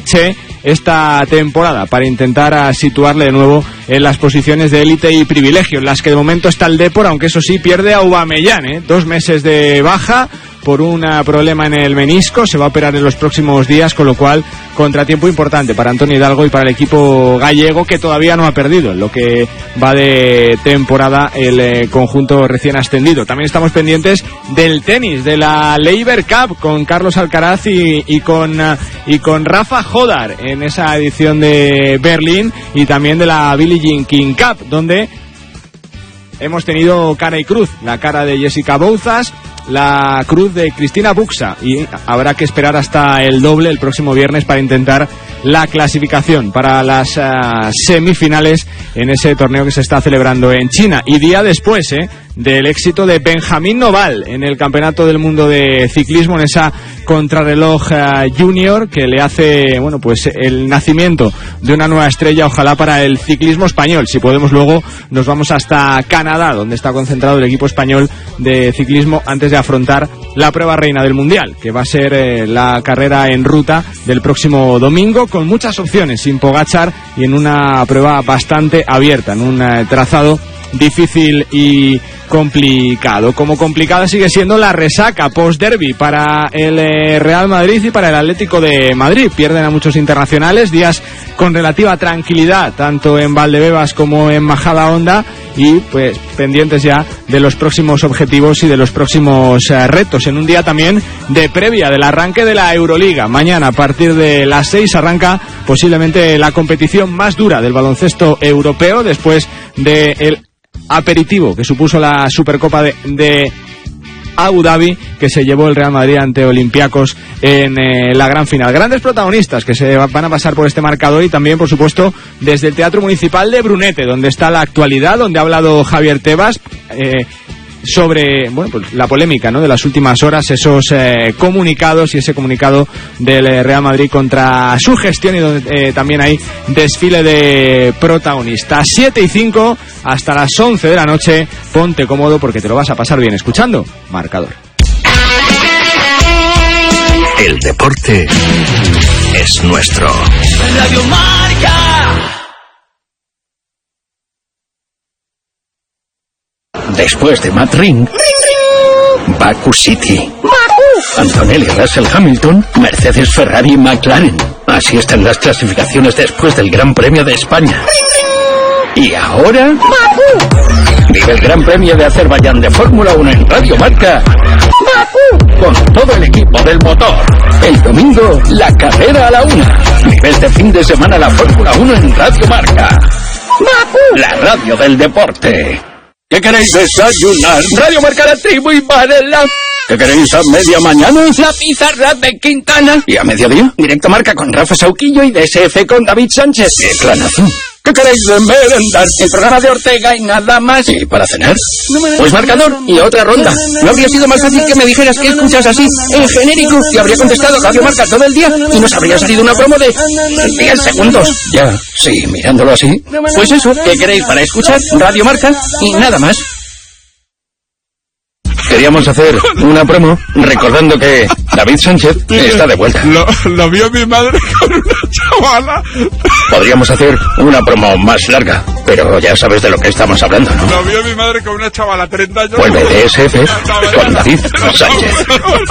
Che esta temporada para intentar situarle de nuevo en las posiciones de élite y privilegio, en las que de momento está el Depor, aunque eso sí pierde a Aubameyang, 2 meses de baja por un problema en el menisco, se va a operar en los próximos días, con lo cual contratiempo importante para Antonio Hidalgo y para el equipo gallego, que todavía no ha perdido en lo que va de temporada el conjunto recién ascendido. También estamos pendientes del tenis, de la Laver Cup, con Carlos Alcaraz y con Rafa Jodar en esa edición de Berlín, y también de la Billie Jean King Cup, donde hemos tenido cara y cruz, la cara de Jessica Bouzas, la cruz de Cristina Buxa, y habrá que esperar hasta el doble el próximo viernes para intentar la clasificación para las semifinales en ese torneo que se está celebrando en China. Y día después del éxito de Benjamín Noval en el Campeonato del Mundo de Ciclismo, en esa contrarreloj junior que le hace, bueno, pues el nacimiento de una nueva estrella, ojalá para el ciclismo español. Si podemos, luego nos vamos hasta Canadá, donde está concentrado el equipo español de ciclismo antes de afrontar la prueba reina del Mundial, que va a ser la carrera en ruta del próximo domingo, con muchas opciones, sin Pogačar, y en una prueba bastante abierta, en un trazado difícil y complicado. Como complicada sigue siendo la resaca post-derbi para el Real Madrid y para el Atlético de Madrid. Pierden a muchos internacionales, días con relativa tranquilidad tanto en Valdebebas como en Majadahonda, y pues pendientes ya de los próximos objetivos y de los próximos retos, en un día también de previa del arranque de la Euroliga. Mañana a partir de las 6 arranca posiblemente la competición más dura del baloncesto europeo, después del aperitivo que supuso la Supercopa de Abu Dhabi, que se llevó el Real Madrid ante Olympiacos en la gran final. Grandes protagonistas que se van a pasar por este marcador, y también, por supuesto, desde el Teatro Municipal de Brunete, donde está la actualidad, donde ha hablado Javier Tebas sobre, bueno, pues la polémica, ¿no?, de las últimas horas, esos comunicados y ese comunicado del Real Madrid contra su gestión, y donde también hay desfile de protagonistas. 7:05 hasta las 11 de la noche. Ponte cómodo porque te lo vas a pasar bien escuchando Marcador. El deporte es nuestro. Radio Marca. Después de Matt Ring, Baku City, Antonelli Russell Hamilton, Mercedes, Ferrari y McLaren. Así están las clasificaciones después del Gran Premio de España. Y ahora, vive el Gran Premio de Azerbaiyán de Fórmula 1 en Radio Marca, con todo el equipo del motor. El domingo, la carrera a la 1. Vive este fin de semana la Fórmula 1 en Radio Marca, la radio del deporte. ¿Qué queréis desayunar? Radio Marca, La Tribu y Varela. ¿Qué queréis a media mañana? La pizarra de Quintana. ¿Y a mediodía? Directo Marca con Rafa Sauquillo y DSF con David Sánchez. ¡Qué planazo! ¿Qué queréis de merendar? El programa de Ortega y nada más. ¿Y para cenar? Pues Marcador y otra ronda. ¿No habría sido más fácil que me dijeras que escuchas así, en genérico, y habría contestado Radio Marca todo el día y nos habría salido una promo de 10 segundos? Ya, sí, mirándolo así. Pues eso, ¿qué queréis para escuchar? Radio Marca y nada más. Queríamos hacer una promo recordando que David Sánchez está de vuelta. Lo vio mi madre con una chavala. Podríamos hacer una promo más larga, pero ya sabes de lo que estamos hablando, ¿no? Lo vio mi madre con una chavala, 30 años. Vuelve DSF con David Sánchez.